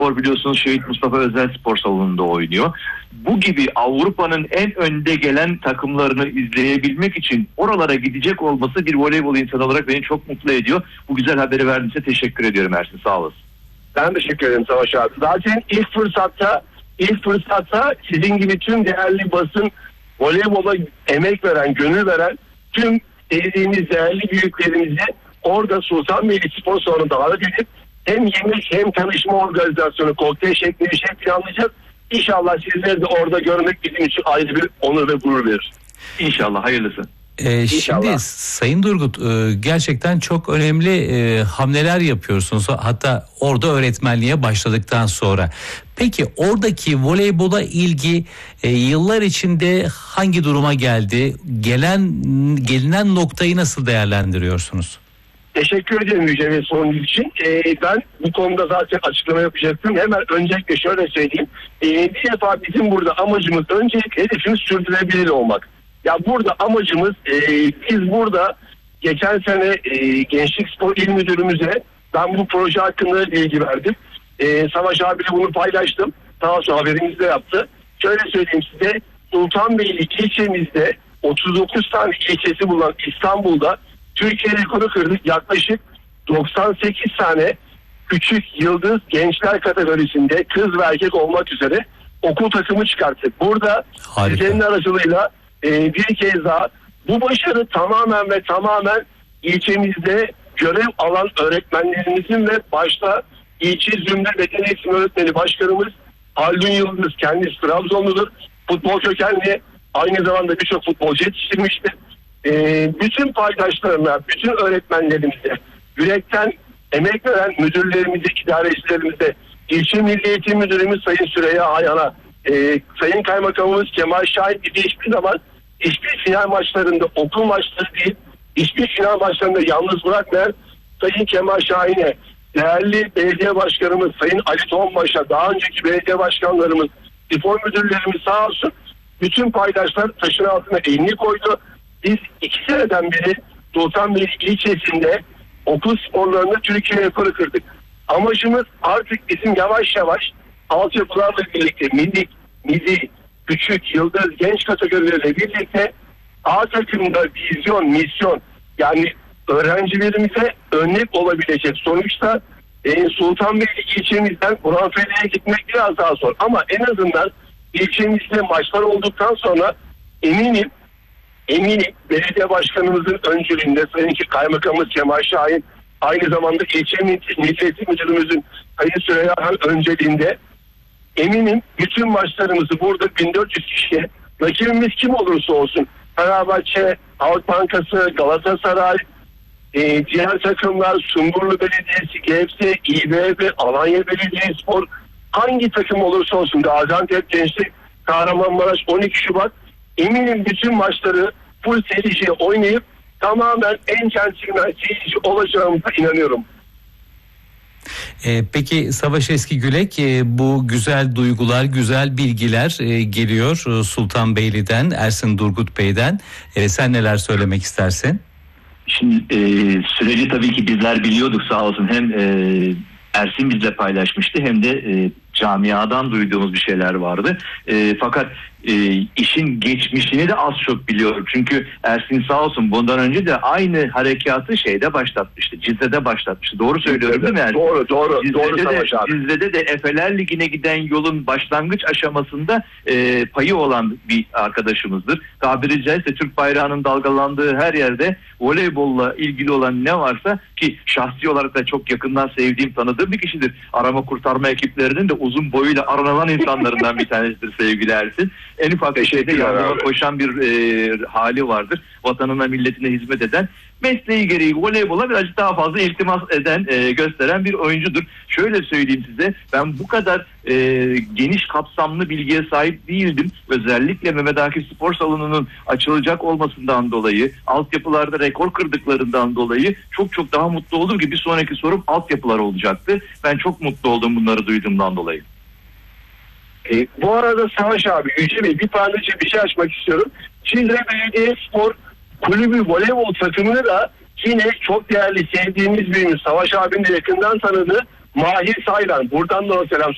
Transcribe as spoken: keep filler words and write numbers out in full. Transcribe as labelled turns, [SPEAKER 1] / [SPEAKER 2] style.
[SPEAKER 1] Spor biliyorsunuz Şehit Mustafa Özel Spor Salonu'nda oynuyor. Bu gibi Avrupa'nın en önde gelen takımlarını izleyebilmek için oralara gidecek olması bir voleybol insanı olarak beni çok mutlu ediyor. Bu güzel haberi verdiğiniz için teşekkür ediyorum Ersin, sağ olasın.
[SPEAKER 2] Ben teşekkür ederim Savaş abi. Zaten ilk fırsatta ilk fırsatta sizin gibi tüm değerli basın, voleybola emek veren, gönül veren tüm sevdiğimiz değerli büyüklerimizi orada Sultanbeyli Spor Salonu'na davet edip hem yemek hem tanışma organizasyonu, kokteyl şeklinde bir şey planlayacağız. İnşallah sizleri de orada görmek bizim için ayrı bir onur ve gurur verir.
[SPEAKER 1] İnşallah, hayırlısı.
[SPEAKER 3] Ee, şimdi Sayın Durgut, e, gerçekten çok önemli e, hamleler yapıyorsunuz. Hatta orada öğretmenliğe başladıktan sonra. Peki oradaki voleybola ilgi e, yıllar içinde hangi duruma geldi? Gelen gelinen noktayı nasıl değerlendiriyorsunuz?
[SPEAKER 2] Teşekkür ederim Yüce ve sorunuz için. Ee, ben bu konuda zaten açıklama yapacaktım. Hemen öncelikle şöyle söyleyeyim. Ee, bir defa bizim burada amacımız, öncelikle hedefimiz sürdürülebilir olmak. Ya burada amacımız, e, biz burada geçen sene e, Gençlik Spor İl Müdürümüze ben bu proje hakkında bilgi verdim. E, Savaş abiyle bunu paylaştım. Daha sonra haberimizi de yaptı. Şöyle söyleyeyim size, Sultanbeyli ilçemizde otuz dokuz tane ilçesi bulunan İstanbul'da Türkiye rekoru kırdık. Yaklaşık doksan sekiz tane küçük yıldız gençler kategorisinde kız ve erkek olmak üzere okul takımı çıkarttık. Burada sizlerin aracılığıyla e, bir kez daha bu başarı tamamen ve tamamen ilçemizde görev alan öğretmenlerimizin ve başta ilçe zümre beden eğitimi öğretmeni başkanımız Haldun Yıldız, kendisi Trabzonludur. Futbol kökenli, aynı zamanda birçok futbolcu yetiştirmiştir. Ee, bütün paydaşlarına, bütün öğretmenlerimize, yürekten emek veren müdürlerimize, idarecilerimize, ilçe Milli Eğitim Müdürümüz Sayın Süreyya Ayhan'a, e, Sayın Kaymakamımız Kemal Şahin gibi hiçbir zaman hiçbir final maçlarında, okul maçları değil, hiçbir final maçlarında yalnız bırakmayan Sayın Kemal Şahin'e, değerli belediye başkanımız Sayın Ali Toğanbaş'a, daha önceki belediye başkanlarımız, spor müdürlerimiz sağ olsun, bütün paydaşlar taşın altına elini koydu. Biz iki seneden beri Sultanbeyli ilçesinde okul sporlarında Türkiye rekoru kırdık. Amacımız artık bizim yavaş yavaş altyapılarla birlikte milli, milli, küçük, yıldız, genç kategorilerle birlikte A takımda vizyon, misyon, yani öğrencilerimize örnek olabilecek. Sonuçta e, Sultanbeyli ilçemizden Kur'anfele'ye gitmek biraz daha zor. Ama en azından ilçemizde maçlar olduktan sonra eminim Eminim belediye başkanımızın öncülüğünde Sayın Kaymakamımız Kemal Şahin, aynı zamanda ilçe Milli Eğitim Müdürümüzün Sayın Süreyya önceliğinde eminim bütün maçlarımızı burada bin dört yüz kişiye, rakibimiz kim olursa olsun, Fenerbahçe, Halk Bankası, Galatasaray, e, diğer takımlar, Sungurlu Belediyesi, G F S, İ B B, Alanya Belediyespor, hangi takım olursa olsun, Gaziantep Gençlik, Kahramanmaraş, on iki Şubat, eminim bütün maçları full seyirciye oynayıp tamamen en centilmen seyirci olacağımıza inanıyorum.
[SPEAKER 3] Ee, peki Savaş Eski Gülek, e, bu güzel duygular, güzel bilgiler e, geliyor e, Sultanbeyli'den, Ersin Durgut Bey'den. E, sen neler söylemek istersin?
[SPEAKER 1] Şimdi e, süreci tabii ki bizler biliyorduk, sağ olsun. Hem e, Ersin bizle paylaşmıştı hem de e, camiadan duyduğumuz bir şeyler vardı. E, fakat e, işin geçmişini de az çok biliyorum. Çünkü Ersin sağ olsun bundan önce de aynı harekatı şeyde başlatmıştı. Cizre'de başlatmıştı. Doğru söylüyorum değil mi Ersin?
[SPEAKER 2] Doğru, doğru.
[SPEAKER 1] Cizre'de
[SPEAKER 2] doğru
[SPEAKER 1] de, Cizre'de de Efeler Ligi'ne giden yolun başlangıç aşamasında e, payı olan bir arkadaşımızdır. Tabiri caizse Türk bayrağının dalgalandığı her yerde voleybolla ilgili olan ne varsa, ki şahsi olarak da çok yakından sevdiğim, tanıdığım bir kişidir. Arama kurtarma ekiplerinin de uzun boyuyla aranan insanlarından bir tanesidir sevgili Ersin. En ufak bir şeyde yardıma koşan bir e, hali vardır. Vatanına, milletine hizmet eden, mesleği gereği voleybola birazcık daha fazla iltimas eden, e, gösteren bir oyuncudur. Şöyle söyleyeyim size, ben bu kadar e, geniş kapsamlı bilgiye sahip değildim. Özellikle Mehmet Akif Spor Salonu'nun açılacak olmasından dolayı, altyapılarda rekor kırdıklarından dolayı çok çok daha mutlu oldum ki bir sonraki sorum altyapılar olacaktı. Ben çok mutlu oldum bunları duyduğumdan dolayı.
[SPEAKER 2] E, bu arada Savaş abi, Yüce Bey, bir parça bir şey açmak istiyorum. Cizre Belediyespor Kulübü voleybol takımını da yine çok değerli, sevdiğimiz birimiz, Savaş abinin de yakından tanıdığı Mahir Saylan. Buradan da o selam